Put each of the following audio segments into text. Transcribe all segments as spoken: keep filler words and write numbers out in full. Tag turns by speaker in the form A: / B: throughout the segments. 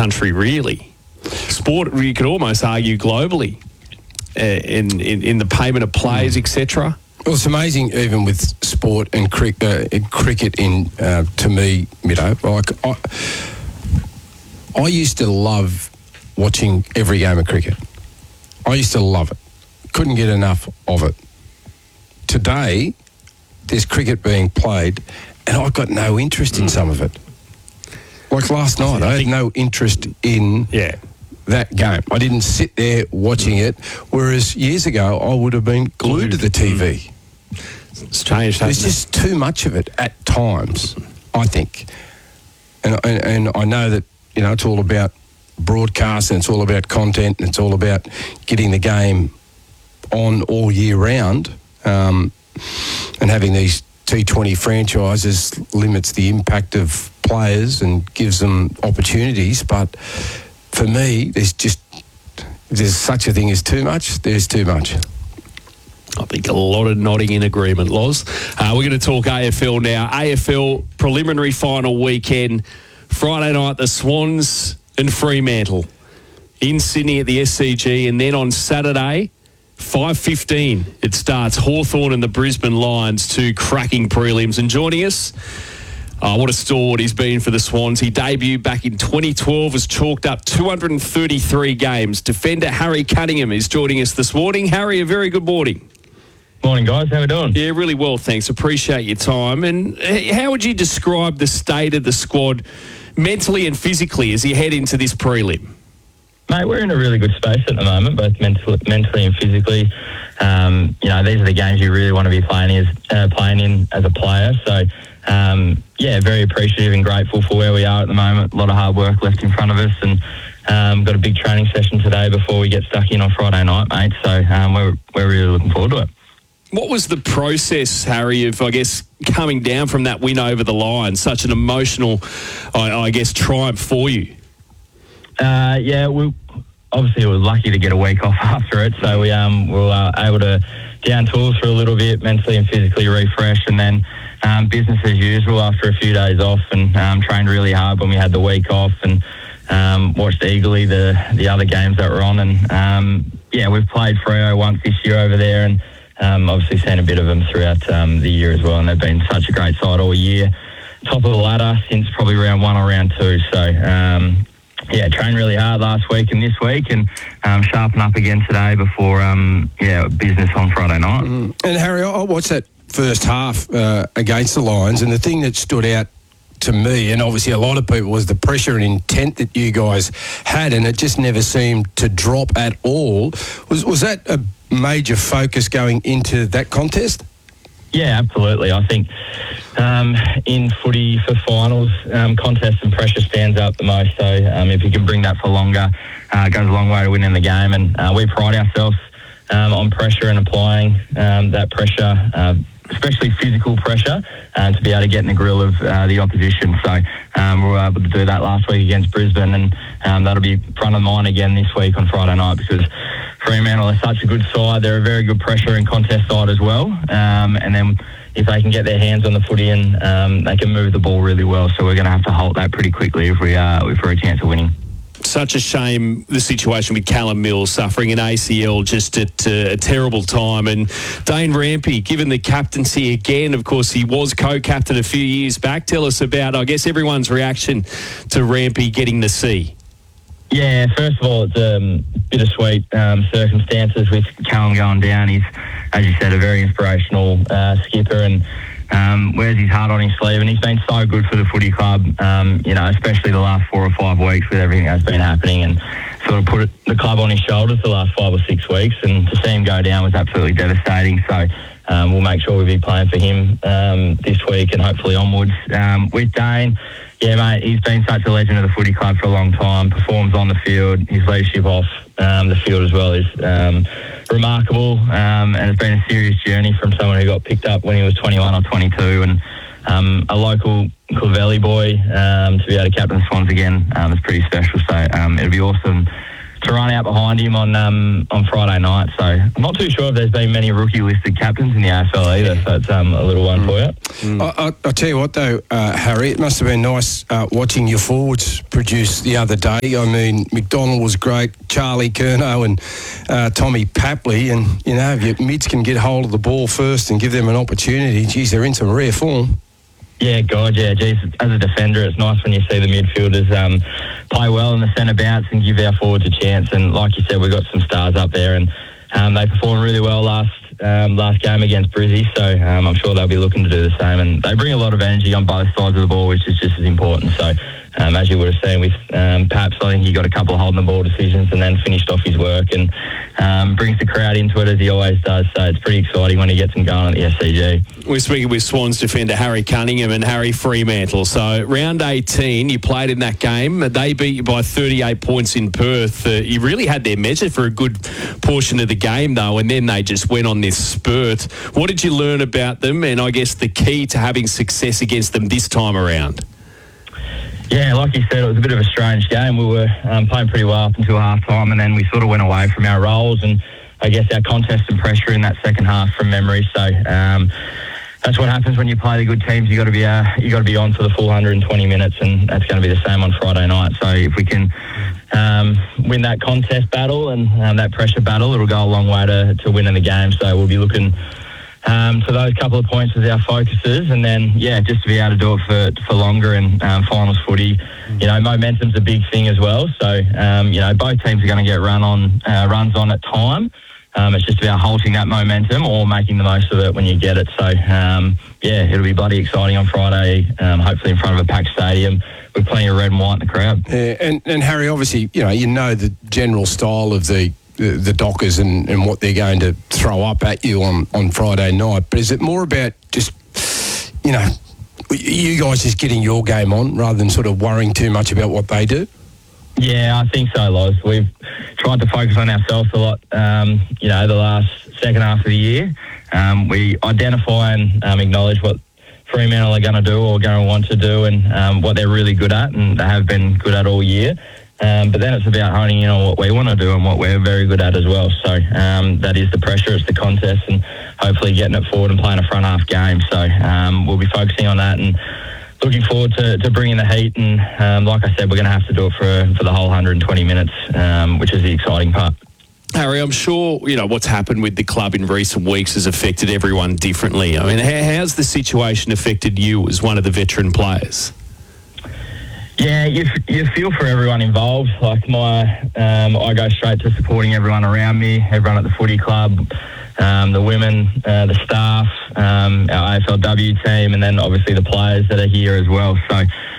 A: country, really. Sport, you could almost argue globally, uh, in, in in the payment of players, et cetera.
B: Well, it's amazing, even with sport and cri- uh, cricket. In uh, to me, Middo, like I, I used to love watching every game of cricket. I used to love it. Couldn't get enough of it. Today, there's cricket being played, and I've got no interest in some of it. Like last night, I had no interest in
A: yeah.
B: that game. I didn't sit there watching it, whereas years ago, I would have been glued to the T V.
A: It's changed, hasn't
B: There's just too much of it at times, I think. And, and, and I know that, you know, it's all about broadcast and it's all about content and it's all about getting the game on all year round, um, and having these T twenty franchises limits the impact of players and gives them opportunities. But for me, there's just, if there's such a thing as too much, there's too much.
A: I think a lot of nodding in agreement, Loz. Uh, we're going to talk A F L now. A F L preliminary final weekend. Friday night, the Swans and Fremantle in Sydney at the S C G. And then on Saturday, five fifteen, it starts. Hawthorn and the Brisbane Lions, two cracking prelims. And joining us, oh, what a stalwart he's been for the Swans. He debuted back in twenty twelve, has chalked up two hundred thirty-three games. Defender Harry Cunningham is joining us this morning. Harry, a very good morning.
C: Morning, guys. How are we doing?
A: Yeah, really well, thanks. Appreciate your time. And how would you describe the state of the squad mentally and physically as you head into this prelim?
C: Mate, we're in a really good space at the moment, both mentally, mentally and physically. Um, you know, these are the games you really want to be playing, as, uh, playing in as a player. So, um, yeah, very appreciative and grateful for where we are at the moment. A lot of hard work left in front of us, and um, got a big training session today before we get stuck in on Friday night, mate. So um, we're we're really looking forward to it.
A: What was the process, Harry, of, I guess, coming down from that win over the Lions? Such an emotional, I, I guess, triumph for you.
C: Uh, yeah, we obviously were lucky to get a week off after it, so we um, were uh, able to down tools for a little bit, mentally and physically refresh, and then um, business as usual after a few days off, and um, trained really hard when we had the week off, and um, watched eagerly the, the other games that were on. And um, yeah, we've played Freo once this year over there, and Um, obviously seen a bit of them throughout um, the year as well, and they've been such a great side all year. Top of the ladder since probably round one or round two. So, um, yeah, trained really hard last week and this week, and um, sharpen up again today before, um, yeah, business on Friday night.
B: Mm. And Harry, I watched that first half uh, against the Lions, and the thing that stood out to me, and obviously a lot of people, was the pressure and intent that you guys had, and it just never seemed to drop at all. Was was that a major focus going into that contest?
C: Yeah, absolutely. I think um, in footy for finals, um, contest and pressure stands out the most. So um, if you can bring that for longer, uh, goes a long way to winning the game. And uh, we pride ourselves um, on pressure and applying um, that pressure, uh, especially physical pressure, uh, to be able to get in the grill of uh, the opposition. So um, we were able to do that last week against Brisbane, and um, that'll be front of mind again this week on Friday night, because Fremantle is such a good side. They're a very good pressure and contest side as well. Um, and then if they can get their hands on the footy, and um, they can move the ball really well. So we're going to have to halt that pretty quickly if we uh, if we're a chance of winning.
A: Such a shame, the situation with Callum Mills suffering an A C L just at uh, a terrible time. And Dane Rampy, given the captaincy again, of course, he was co-captain a few years back. Tell us about, I guess, everyone's reaction to Rampy getting the C.
C: Yeah, first of all, it's um, bittersweet um, circumstances with Callum going down. He's, as you said, a very inspirational uh, skipper, and um, wears his heart on his sleeve, and he's been so good for the footy club, um, you know, especially the last four or five weeks with everything that's been happening, and sort of put the club on his shoulders the last five or six weeks, and to see him go down was absolutely devastating. So um, we'll make sure we'll be playing for him um, this week and hopefully onwards. Um, with Dane, yeah, mate, he's been such a legend of the footy club for a long time, performs on the field, his leadership off um, the field as well is um, remarkable, um, and it's been a serious journey from someone who got picked up when he was twenty-one or twenty-two, and um, a local Clovelly boy, um, to be able to captain the Swans again um, is pretty special. So um, it'll be awesome to run out behind him on um, on Friday night. So I'm not too sure if there's been many rookie listed captains in the A F L either. So it's um, a little one mm. for you.
B: Mm. I, I, I'll tell you what though, uh, Harry, it must have been nice uh, watching your forwards produce the other day. I mean, McDonald was great, Charlie Curnow and uh, Tommy Papley, and you know, if your mids can get hold of the ball first and give them an opportunity, geez, they're in some rare form.
C: Yeah, God, yeah. Geez, as a defender, it's nice when you see the midfielders um, play well in the centre bounce and give our forwards a chance. And like you said, we've got some stars up there, and um, they performed really well last um, last game against Brizzy. So um, I'm sure they'll be looking to do the same. And they bring a lot of energy on both sides of the ball, which is just as important. So um, as you would have seen with um, Paps, I think he got a couple of holding the ball decisions and then finished off his work and um, brings the crowd into it as he always does. So it's pretty exciting when he gets them going at the S C G.
A: We're speaking with Swans defender Harry Cunningham and Harry Fremantle. So round eighteen, you played in that game. They beat you by thirty-eight points in Perth. Uh, you really had their measure for a good portion of the game, though, and then they just went on this spurt. What did you learn about them, and I guess the key to having success against them this time around?
C: Yeah, like you said, it was a bit of a strange game. We were um, playing pretty well up until half-time, and then we sort of went away from our roles and I guess our contest and pressure in that second half from memory. So um, that's what happens when you play the good teams. You got to be uh, you got to be on for the full one hundred twenty minutes, and that's going to be the same on Friday night. So if we can um, win that contest battle and um, that pressure battle, it'll go a long way to, to winning the game. So we'll be looking Um, to those couple of points as our focuses, and then yeah, just to be able to do it for for longer and um, finals footy. You know, momentum's a big thing as well. So um, you know, both teams are going to get run on uh, runs on at time. Um, it's just about halting that momentum or making the most of it when you get it. So um, yeah, it'll be bloody exciting on Friday. Um, hopefully in front of a packed stadium with plenty of red and white in the crowd.
B: Yeah, and and Harry, obviously, you know, you know the general style of the. The, the Dockers and, and what they're going to throw up at you on, on Friday night. But is it more about just, you know, you guys just getting your game on rather than sort of worrying too much about what they do?
C: Yeah, I think so, Loz. We've tried to focus on ourselves a lot, um, you know, the last second half of the year. Um, we identify and um, acknowledge what Fremantle are going to do or going to want to do and um, what they're really good at, and they have been good at all year. Um, but then it's about honing in on what we want to do and what we're very good at as well. So um, that is the pressure, it's the contest, and hopefully getting it forward and playing a front half game. So um, we'll be focusing on that and looking forward to, to bringing the heat. And um, like I said, we're going to have to do it for for the whole one hundred twenty minutes, um, which is the exciting part.
A: Harry, I'm sure, you know, what's happened with the club in recent weeks has affected everyone differently. I mean, how, how's the situation affected you as one of the veteran players?
C: Yeah, you, you feel for everyone involved. Like my, um, I go straight to supporting everyone around me, everyone at the footy club, um, the women, uh, the staff, um, our A F L W team, and then obviously the players that are here as well. So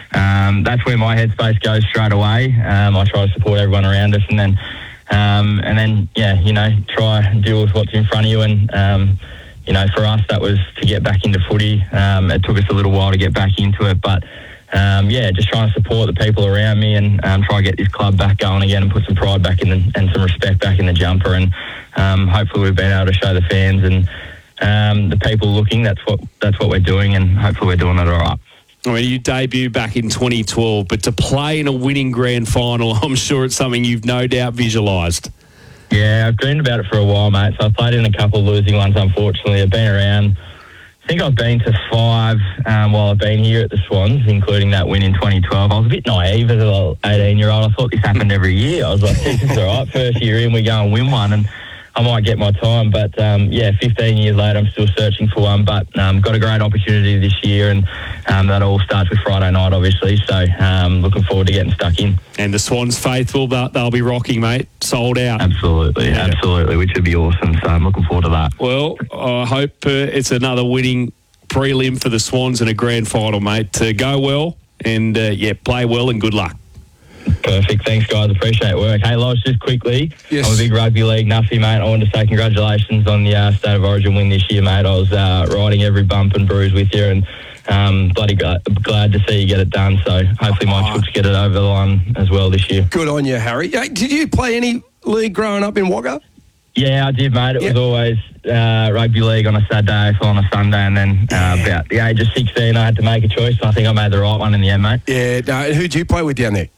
C: um, that's where my headspace goes straight away. Um, I try to support everyone around us, and then, um, and then yeah, you know, try and deal with what's in front of you. And um, you know, for us, that was to get back into footy. Um, it took us a little while to get back into it, but. Um, yeah, just trying to support the people around me and um, try to get this club back going again and put some pride back in the, and some respect back in the jumper. And um, hopefully we've been able to show the fans and um, the people looking that's what that's what we're doing, and hopefully we're doing it all right.
A: I mean, you debuted back in twenty twelve, but to play in a winning grand final, I'm sure it's something you've no doubt visualised.
C: Yeah, I've dreamed about it for a while, mate. So I've played in a couple of losing ones, unfortunately. I've been around... I think I've been to five um, while I've been here at the Swans, including that win in twenty twelve. I was a bit naive as an eighteen-year-old. I thought this happened every year. I was like, this is all right. First year in, we go and win one, and I might get my time. But, um, yeah, fifteen years later, I'm still searching for one. But um, got a great opportunity this year, and um, that all starts with Friday night, obviously. So um, looking forward to getting stuck in.
A: And the Swans faithful, they'll be rocking, mate. Sold out.
C: Absolutely, yeah. absolutely, which would be awesome. So I'm looking forward to that.
A: Well, I hope uh, it's another winning prelim for the Swans in a grand final, mate. Uh, go well and, uh, yeah, play well and good luck.
C: Perfect. Thanks, guys. Appreciate it work. Hey, Loz, just quickly, yes. I'm a big rugby league nuffy, mate. I wanted to say congratulations on the uh, State of Origin win this year, mate. I was uh, riding every bump and bruise with you, and um, bloody glad, glad to see you get it done. So hopefully my oh. chooks get it over the line as well this year.
B: Good on you, Harry. Hey, did you play any league growing up in Wagga?
C: Yeah, I did, mate. It yep. was always uh, rugby league on a Saturday, so on a Sunday, and then uh, yeah. about the age of sixteen, I had to make a choice. So I think I made the right one in the end, mate.
B: Yeah. No, who'd you play with down there?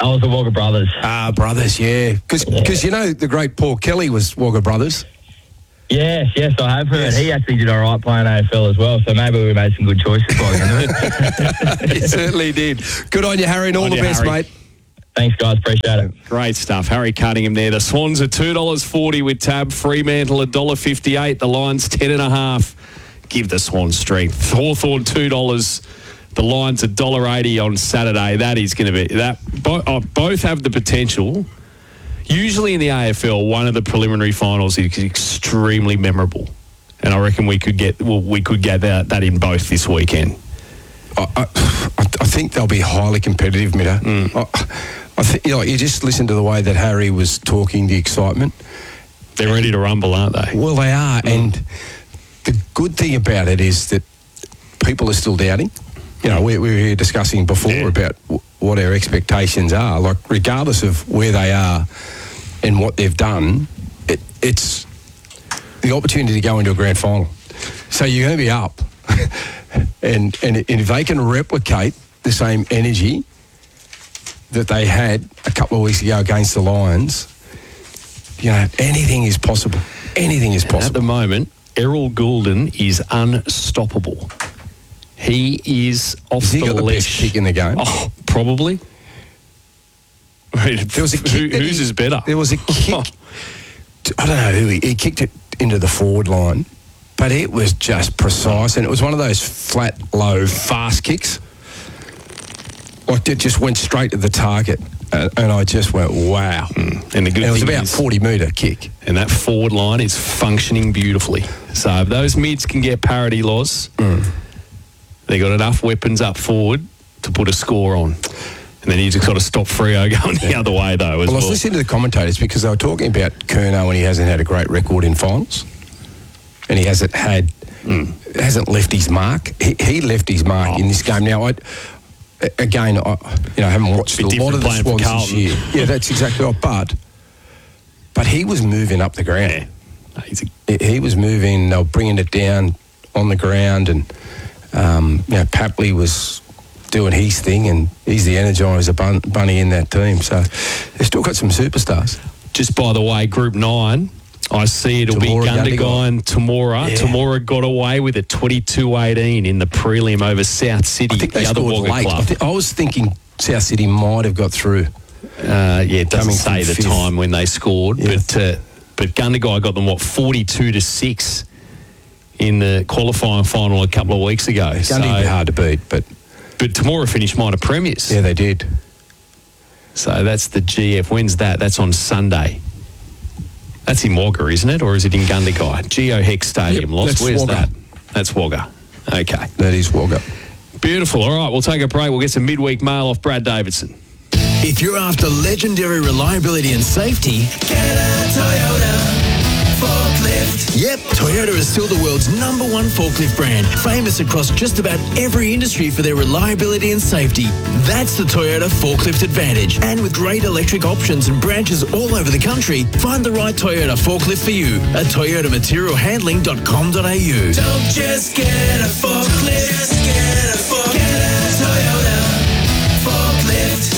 C: I was the Wagga Brothers.
B: Ah, brothers, yeah. Because
C: Yeah.
B: you know the great Paul Kelly was Wagga Brothers.
C: Yes, yes, I have heard.
B: Yes.
C: He actually did all right playing A F L as well, so maybe we made some good choices by the end of it.
B: He certainly did. Good on you, Harry, and all
A: On
B: the
A: you,
B: best,
A: Harry.
B: mate.
C: Thanks, guys. Appreciate it.
A: Great stuff. Harry Cunningham there. The Swans are two dollars forty with Tab. Fremantle one dollar fifty-eight. The Lions ten and a half. Give the Swans strength. Hawthorn two dollars. The Lions one dollar eighty on Saturday. That is going to be that. Bo- oh, both have the potential. Usually in the A F L, one of the preliminary finals is extremely memorable, and I reckon we could get well, we could get that, that in both this weekend.
B: I, I, I think they'll be highly competitive, Mitter.
A: Mm.
B: I, I think you know, you just listen to the way that Harry was talking, the excitement.
A: They're ready to rumble, aren't they?
B: Well, they are, mm. and the good thing about it is that people are still doubting. You know, we, we were here discussing before
A: Yeah.
B: about w- what our expectations are. Like, regardless of where they are and what they've done, it, it's the opportunity to go into a grand final. So you're going to be up, and, and and if they can replicate the same energy that they had a couple of weeks ago against the Lions, you know, anything is possible. Anything is
A: At the
B: possible.
A: moment, Errol Goulden is unstoppable. He is off
B: Has he
A: the
B: got the
A: leash.
B: best kick in the game?
A: Oh, probably. I mean,
B: There was a
A: who,
B: kick that
A: whose
B: he-
A: is better?
B: There was a kick. I don't know who he, he kicked it into the forward line, but it was just precise, and it was one of those flat, low, fast kicks. Like it just went straight to the target, and, and I just went, wow.
A: Mm. And the good
B: And it was
A: thing
B: about
A: is,
B: forty metre kick.
A: and that forward line is functioning beautifully. So if those mids can get parity, Loz,
B: Mm.
A: they got enough weapons up forward to put a score on. And then you just got to stop Freo going the other way, though, as
B: Well, I was
A: well.
B: listening to the commentators because they were talking about Curnow, and he hasn't had a great record in finals, and he hasn't had,
A: Mm.
B: hasn't left his mark. He, he left his mark
A: Oh.
B: in this game. Now, I, again, I, you know, I haven't watched
A: Bit
B: a lot
A: different
B: of the
A: playing for
B: Swans this
A: Carlton.
B: year. Yeah, that's exactly right. But, but he was moving up the ground.
A: Yeah. No, he's a-
B: He, he was moving. They were bringing it down on the ground, and um, you know, Papley was doing his thing, and he's the energizer bun, bunny in that team. So they've still got some superstars.
A: Just by the way, Group nine, I see it'll
B: Tamora,
A: be Gundagai
B: Gundagai.
A: and Tamora.
B: Yeah.
A: Tamora got away with it twenty-two eighteen in the prelim over South City,
B: I think they
A: the other
B: scored
A: Wagga
B: late. I,
A: club.
B: thi- I was thinking South City might have got through.
A: Uh, yeah, it doesn't
B: Coming
A: say
B: from
A: the
B: fifth.
A: time when they scored,
B: Yeah.
A: but uh, but Gundagai got them, what, forty-two to six in the qualifying final a couple of weeks ago.
B: Gundy
A: So,
B: be hard to beat, but
A: but Tamora finished minor premiers.
B: yeah, they did.
A: So that's the G F. When's that? That's on Sunday. That's in Wagga, isn't it? Or is it in Gundagai? Geo Hex Stadium,
B: Yep,
A: Lost.
B: that's
A: Where's
B: Wagga.
A: that? That's Wagga. Okay.
B: That is Wagga.
A: Beautiful. All right, we'll take a break. We'll get some midweek mail off Brad Davidson.
D: If you're after legendary reliability and safety, get a Toyota forklift. Yep, Toyota is still the world's number one forklift brand, famous across just about every industry for their reliability and safety. That's the Toyota Forklift Advantage. And with great electric options and branches all over the country, find the right Toyota forklift for you at toyota material handling dot com dot a u. Don't just get a forklift, just get a forklift. Get a Toyota forklift.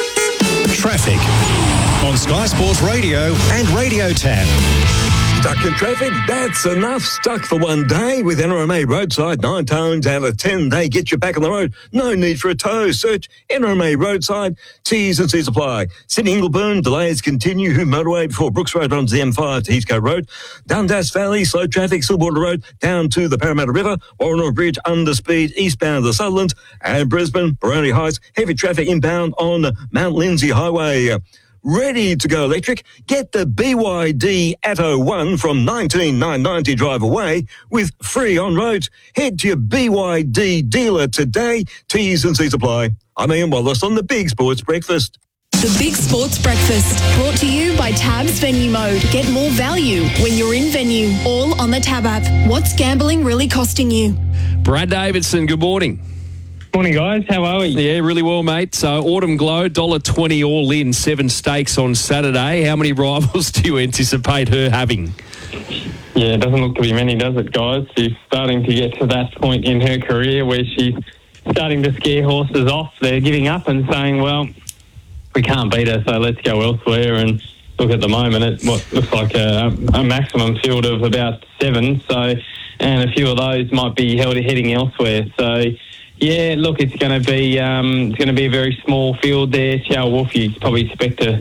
E: Traffic on Sky Sports Radio and Radio Tab.
F: Stuck in traffic? That's enough. Stuck for one day with N R M A Roadside. Nine times out of ten, they get you back on the road. No need for a tow. Search N R M A Roadside. T's and C's apply. Sydney Ingleburn, delays continue. Who motorway before Brooks Road runs the M five to Heathcote Road. Dundas Valley, slow traffic, Silverwater Road, down to the Parramatta River. Warrenor Bridge, under speed, eastbound to the Sutherland. And Brisbane, Baroni Heights, heavy traffic inbound on Mount Lindsay Highway. Ready to go electric? Get the B Y D Atto one from nineteen nine ninety drive away with free on-road. Head to your B Y D dealer today. T's and C's apply. I'm Ian Wallace on the Big Sports Breakfast.
G: The Big Sports Breakfast, brought to you by Tab's Venue Mode. Get more value when you're in venue, all on the Tab app. What's gambling really costing you?
A: Brad Davidson, good morning.
C: Morning, guys. How are we?
A: Yeah, really well, mate. So Autumn Glow, one dollar twenty all in, seven stakes on Saturday. How many rivals do you anticipate her having?
H: Yeah, it doesn't look to be many, does it, guys? She's starting to get to that point in her career where she's starting to scare horses off. They're giving up and saying, well, we can't beat her, so let's go elsewhere. And look, at the moment, it what looks like a, a maximum field of about seven. So, and a few of those might be held heading elsewhere. So, yeah, look, it's going to be um, it's going to be a very small field there. Chow Wolf, you probably expect to